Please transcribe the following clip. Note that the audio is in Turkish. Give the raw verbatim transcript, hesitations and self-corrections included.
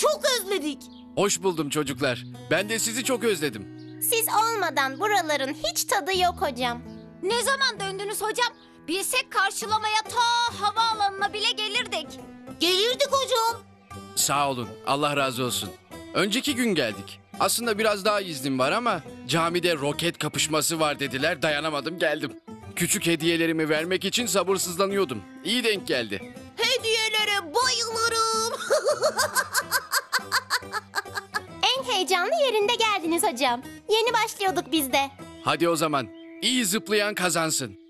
Çok özledik. Hoş buldum çocuklar. Ben de sizi çok özledim. Siz olmadan buraların hiç tadı yok hocam. Ne zaman döndünüz hocam? Bilsek karşılamaya ta havaalanına bile gelirdik. Gelirdik hocam. Sağ olun. Allah razı olsun. Önceki gün geldik. Aslında biraz daha iznim var ama camide roket kapışması var dediler. Dayanamadım geldim. Küçük hediyelerimi vermek için sabırsızlanıyordum. İyi denk geldi. Hediyelere bayılırım. En heyecanlı yerinde geldiniz hocam. Yeni başlıyorduk biz de. Hadi o zaman. İyi zıplayan kazansın.